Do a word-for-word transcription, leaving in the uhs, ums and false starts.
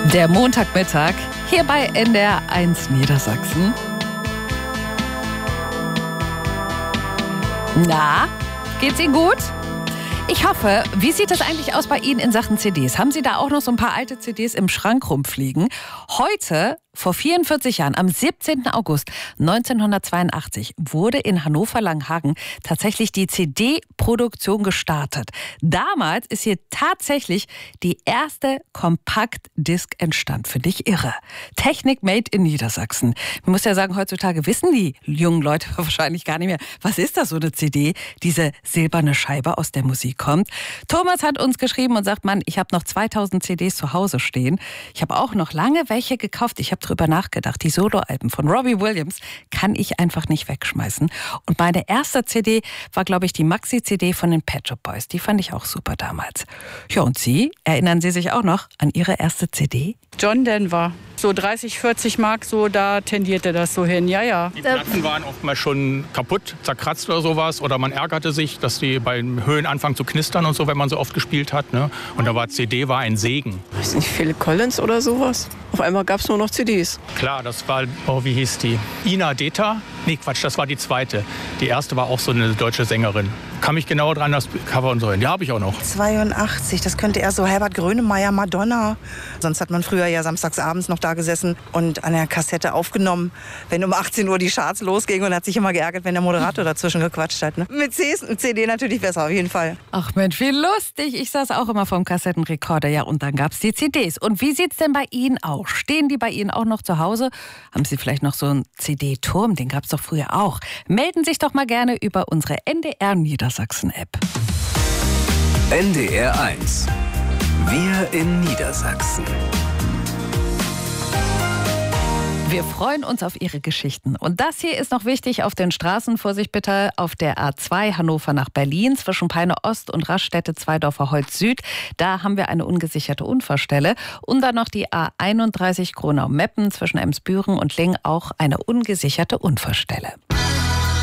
Der Montagmittag hier bei N D R eins Niedersachsen. Na, geht's Ihnen gut? Ich hoffe, wie sieht es eigentlich aus bei Ihnen in Sachen C Ds? Haben Sie da auch noch so ein paar alte C Ds im Schrank rumfliegen? Heute, vor vierundvierzig Jahren, am siebzehnten August neunzehnhundertzweiundachtzig, wurde in Hannover-Langhagen tatsächlich die C D-Produktion gestartet. Damals ist hier tatsächlich die erste Kompaktdisk entstanden. Finde ich irre. Technik made in Niedersachsen. Man muss ja sagen, heutzutage wissen die jungen Leute wahrscheinlich gar nicht mehr, was ist das, so eine C D, diese silberne Scheibe, aus der Musik kommt. Thomas hat uns geschrieben und sagt, Mann, ich habe noch zweitausend C Ds zu Hause stehen. Ich habe auch noch lange welche gekauft. Ich habe drüber nachgedacht. Die Soloalben von Robbie Williams kann ich einfach nicht wegschmeißen. Und meine erste C D war, glaube ich, die Maxi-C D von den Pet Shop Boys. Die fand ich auch super damals. Ja, und Sie? Erinnern Sie sich auch noch an Ihre erste C D? John Denver. So dreißig, vierzig Mark, so da tendierte das so hin, ja, ja. Die Platten waren oftmals schon kaputt, zerkratzt oder sowas. Oder man ärgerte sich, dass die beim Höhen anfangen zu knistern und so, wenn man so oft gespielt hat. Ne? Und da war C D war ein Segen. Weiß nicht, Phil Collins oder sowas. Auf einmal gab es nur noch C Ds. Klar, das war, oh, wie hieß die? Ina Deta? Nee, Quatsch, das war die zweite. Die erste war auch so eine deutsche Sängerin. Kann mich genau dran, das Cover und so hin. Die habe ich auch noch. zweiundachtzig, das könnte eher so Herbert Grönemeyer, Madonna. Sonst hat man früher ja samstagsabends noch da gesessen und an der Kassette aufgenommen, wenn um achtzehn Uhr die Charts losgingen, und hat sich immer geärgert, wenn der Moderator dazwischen gequatscht hat. Ne? Mit C D natürlich besser, auf jeden Fall. Ach Mensch, wie lustig. Ich saß auch immer vorm Kassettenrekorder. Ja, und dann gab es die C Ds. Und wie sieht's denn bei Ihnen aus? Stehen die bei Ihnen auch noch zu Hause? Haben Sie vielleicht noch so einen C D-Turm? Den gab es doch früher auch. Melden sich doch mal gerne über unsere N D R Niedersachsen-App. N D R eins. Wir in Niedersachsen. Wir freuen uns auf Ihre Geschichten. Und das hier ist noch wichtig auf den Straßen. Vorsicht bitte, auf der A zwei Hannover nach Berlin zwischen Peine Ost und Raststätte Zweidorfer Holz Süd. Da haben wir eine ungesicherte Unfallstelle. Und dann noch die A einunddreißig Gronau-Meppen zwischen Emsbüren und Lingen, auch eine ungesicherte Unfallstelle.